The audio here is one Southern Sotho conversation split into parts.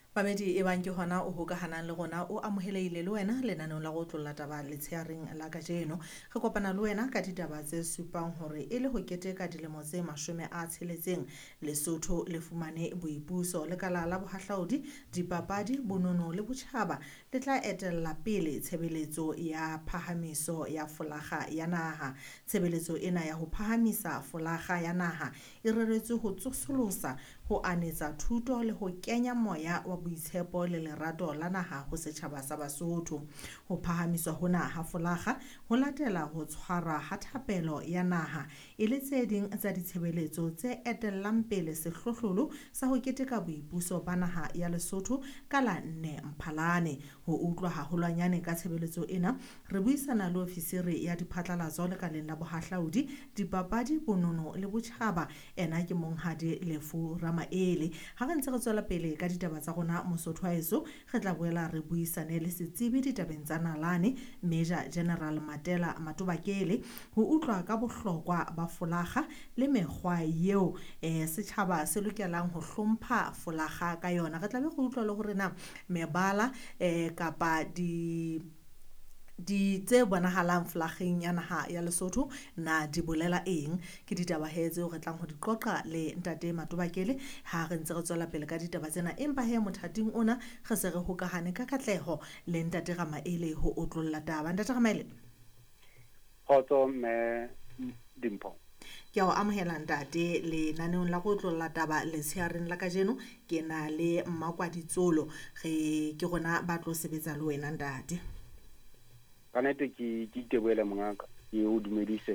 Mamedi e bang ke hona o hokahanang le rona o amoheleile le wena lenaneong la go tlolla taba letsheareng la kajeno re kopana le wena ka ditaba tse supang hore e le ho keteka dilemo tse 60 Lesotho le fumane boipuso le kala la bohahlaudi dipapadi bonono le botjhaba le tla etella pele tshebeletso ya phahamiso ya folaga ya naha. Tshebeletso ena ya ho phahamisa folaga ya naha e reretswe ho tsosolosa ho anetsa thuto le ho kenya moya wa boitshepo le lerato la naha ho setjhaba sa Basotho. Ho phahamiswa hona ha folaga ho latela ho tshwarwa ha thapelo ya naha e le tse ding tsa ditshebeletso tse etellang pele sehlohlolo sa ho keteka boipuso ba naha ya Lesotho ka la 4 Mphalane. Ho utlwa haholwanyane ka tshebeletso ena re buisana le ofisiri ya diphatlalatso lekaleng la bohahlaudi dipapadi bonono le botjhaba ena ke monghadi Lefu Ramaele. Ha re ntse re tswela pele ka ditaba tsa rona Mosotho wa heso re tla boela re buisane le setsebi ditabeng tsa nalane Major General Matela Matobakele ho utlwa ka bohlokwa ba folaga le mekgwa yeo setjhaba se lokelang ho hlompha folaga ka yona. Re tla be go utlwa le hore na mebala kapa di tse bonahalang folageng ya naha ya Lesotho na di bolela eng. Ke ditaba tseo re tlang ho di qoqa le ntate Matobakele ha re ntse re tswela pele ka ditaba tsena, empa mothating ona re se re hokahane ka katleho le ntate Ramaele ho otlolla taba. Ntate Ramaele, Kgotso mme Dimpho. ke o amohela ntate lenaneong la go tlolla taba letsheareng la kajeno. Ke na le Mmakwaditsolo ke gona ba tlo sebetsa le wena ntate. Kanete ke iteboele mongaka ke o dumedise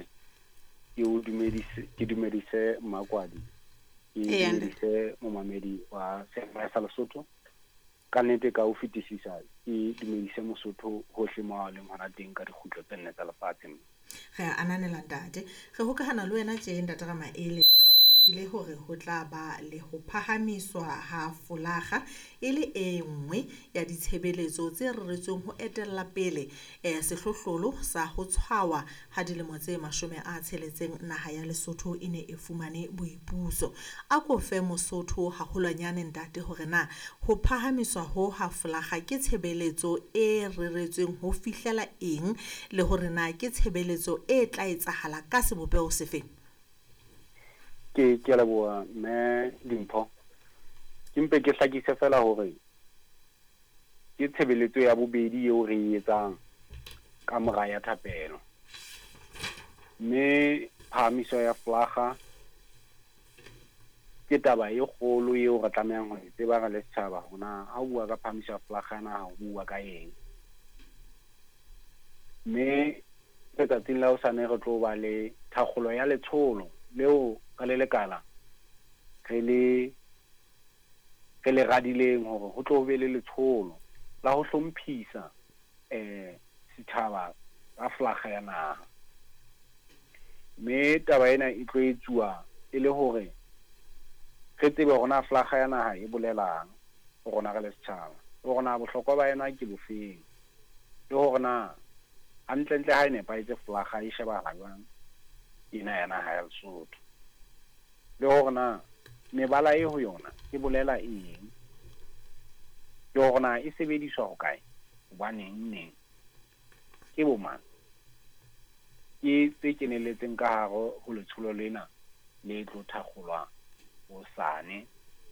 Mmakwadi ke dumedise momamedi wa Sefala sa Lesotho. Kanete ka o fetisisa ke dumedise Mosotho hohle mo le hona teng ka dikgutlo tse nne tsa lefatshe. Re a ananela ntate, re hokahana le wena tje ntate Ramaele le hore ho tla ba le ho phahamiswa ha folaga e le e nngwe ya ditshebeletso tse reretsweng ho etella pele sehlohlolo sa ho tshwawa ha dilemo tse 60 naha ya Lesotho e ne e fumane boipuso. A ko fe Mosotho haholwanyane ntate hore na ho phahamiswa ho ha folaga ke tshebeletso e reretsweng ho fihlela eng le hore na ke tshebeletso e tla etsahala ka sebopeo sefeng. Ke leboha mme Dimpho. Ke mpe ke hlakise fela hore ke tshebeletso ya bobedi eo re e etsang ka mora ya thapelo. Mme phahamiso ya folaga ke taba e kgolo eo re tlamehang ho tseba re le setjhaba hona ha o bua ka phahamiso ya folaga na ha o bua ka eng. Mme tsatsing la hosane re tlo ba le thakgolo ya letsholo leo ka le lekala re le radileng hore ho tlo be le letsholo la ho hlomphisa setjhaba ka folaga ya naha. Mme taba ena e tlo etsuwa e le hore re tsebe hona folaga ya naha e bolelang ho rona re le setjhaba, ho rona bohlokwa ba yona ke bofeng, le hore na hantle ha e nepahetse folaga e shebahala jwang ena ya naha ya Lesotho, le hore na mebala e ho yona e bolela eng, le hore na e sebediswa ho kae, hobaneng, ke bomang. Ke tse kenelletseng ka hare ho letsholo lena le tlo thakgolwa hosane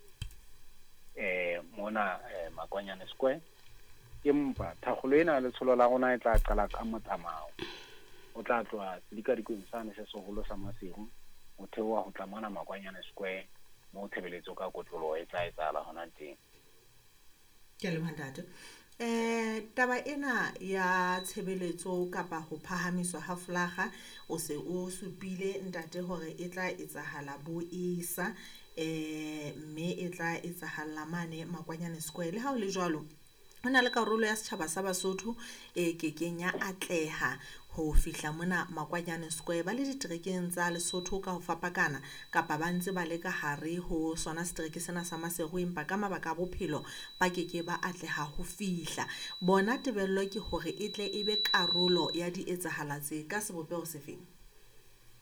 mona Makwanyane Square. Empa thakgolo ena letsholo la rona e tla qala ka motsamao, o tla tloha sedikadikweng sane se seholo sa Maseru ho theoha ho tla mona Makwanyane Square mo tshebeletso ka kotloloho e tla etsahala hona teng. Ke le ntate. Taba ena ya tshebeletso kapa ho phahamiswa ha folaga o se o supile ntate hore e tla etsahala bo isa mme e tla etsahala mane Makwanyane Square. Le ha o le jwalo ho na le karolo ya setjhaba sa Basotho e kekeng ya atleha ho fihla mona Makwanyane Square ba le diterekeng tsa Lesotho ka ho fapakana kapa ba ntse ba le ka hare ho sona setereke sena sa Maseru, empa ka mabaka a bophelo ba keke ba atleha ho fihla. Bona tebello ke hore e tle e be karolo ya di etsahala tse ka sebopeo sefeng.